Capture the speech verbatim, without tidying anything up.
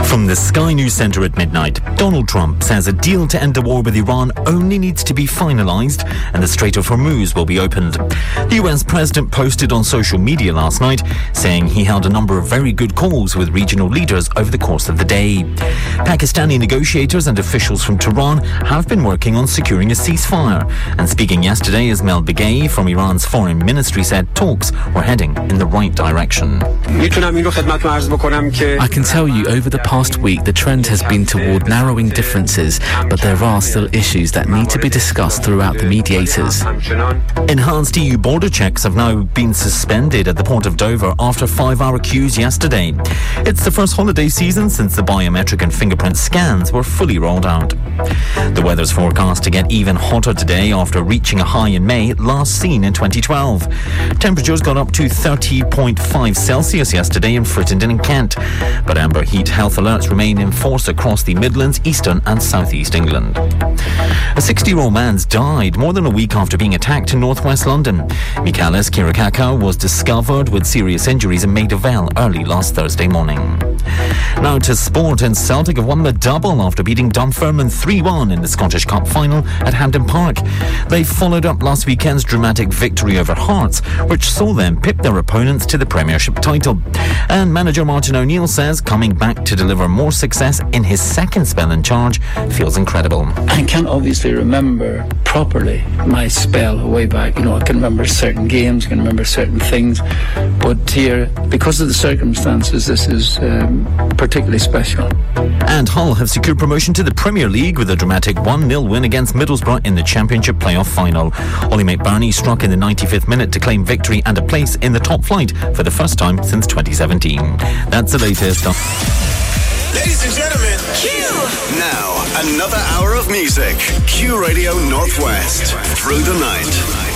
From the Sky News Centre at midnight, Donald Trump says a deal to end the war with Iran only needs to be finalised and the Strait of Hormuz will be opened. The U S President posted on social media last night saying he held a number of very good calls with regional leaders over the course of the day. Pakistani negotiators and officials from Tehran have been working on securing a ceasefire. And speaking yesterday, Ismail Baghei from Iran's foreign ministry said talks were heading in the right direction. I can tell you over the past week the trend has been toward narrowing differences, but there are still issues that need to be discussed throughout the mediators. Enhanced E U border checks have now been suspended at the port of Dover after five-hour queues yesterday. It's the first holiday season since the biometric and fingerprint scans were fully rolled out. The weather's forecast to get even hotter today after reaching a high in May last seen in twenty twelve. Temperatures got up to thirty point five Celsius yesterday in Frittenden and Kent, but amber heat health alerts remain in force across the Midlands, Eastern and South East England. A sixty-year-old man's died more than a week after being attacked in northwest London. Michalis Kirakaka was discovered with serious injuries in Maida Vale early last Thursday morning. Now to sport, and Celtic have won the double after beating Dunfermline three one in the Scottish Cup final at Hampden Park. They followed up last weekend's dramatic victory over Hearts, which saw them pip their opponents to the Premiership title. And manager Martin O'Neill says coming back to deliver more success in his second spell in charge feels incredible. I can't obviously remember properly my spell way back. You know, I can remember certain games, I can remember certain things, but here, because of the circumstances, this is um, particularly special. And Hull have secured promotion to the Premier League with a dramatic one nil win against Middlesbrough in the Championship playoff final. Ollie McBurney struck in the ninety-fifth minute to claim victory and a place in the top flight for the first time since twenty seventeen. That's the latest. Ladies and gentlemen, Q! Now, another hour of music. Q Radio Northwest. Through the night.